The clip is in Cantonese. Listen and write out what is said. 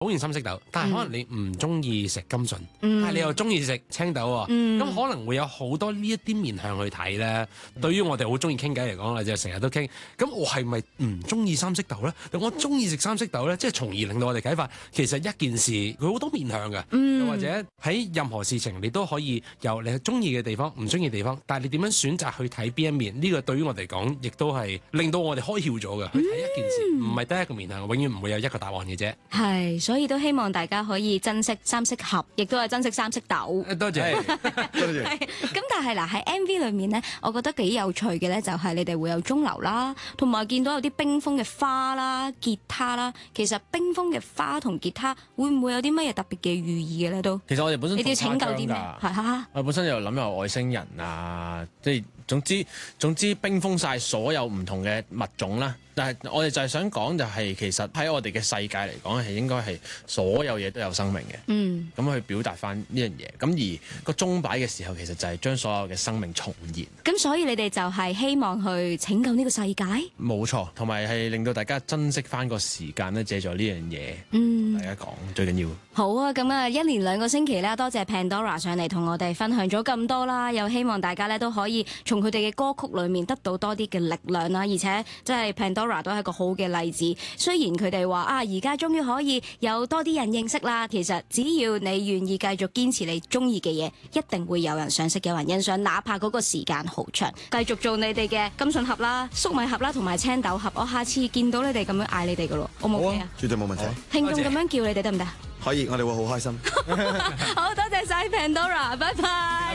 討厭三色豆，但係可能你唔中意食甘醇，但係你又中意食青豆喎，咁可能會有好多呢一啲面向去睇咧。對於我哋好中意傾偈嚟講啦，就成日都傾。咁我係咪唔中意三色豆咧？我中意食三色豆咧，即係從而令到我哋啟發，其實一件事佢好多面向嘅，又或者喺任何事情你都可以由你中意嘅地方、唔中意嘅地方，但係你點樣選擇去睇邊一面？呢個對於我哋講，亦都係令到我哋開竅咗嘅。去睇一件事，唔係得一個面向，永遠唔會有一個答案嘅啫。 係，所以都希望大家可以珍惜三色盒，亦都係珍惜三色豆。 多謝，多謝。 咁但係嗱喺 MV 裏面咧，我覺得幾有趣嘅咧，就係你哋會有鐘樓啦，同埋見到有啲冰封嘅花啦、吉他啦。其實冰封嘅花同吉他會唔會有啲乜嘢特別嘅寓意嘅咧？都其實我哋本身你哋要拯救啲咩？ 我本身又諗有外星人啊，即係總之冰封晒所有唔同嘅物種啦。但係我哋就係想講就係其實喺我哋嘅世界嚟講係應該係所有嘢都有生命嘅。咁去表達翻呢樣嘢。咁而個鐘擺嘅時候，其實就係將所有嘅生命重現。 咁所以你哋就係希望去拯救呢個世界？ 冇錯，同埋係令到大家珍惜翻個時間咧，借助呢樣嘢，大家講最緊要。 好啊，咁啊，一連2個星期咧，多謝 Pandora 上嚟同我哋分享咗咁多啦，又希望大家咧都可以從佢哋嘅歌曲裏面得到多啲嘅力量啦，而且即係 Pandora 都係一個好嘅例子。雖然佢哋話而家終於可以有多啲人認識啦，其實只要你願意繼續堅持你中意嘅嘢，一定會有人賞識，有人欣賞，哪怕嗰個時間好長。繼續做你哋嘅甘醇盒啦、粟米盒啦同埋青豆盒，我下次見到你哋咁樣嗌你哋噶咯，O 唔 OK 啊？ 絕對冇問題。 聽眾咁樣叫你哋得唔得？ 可以，我哋會好開心。 好多謝晒 Pandora，拜拜。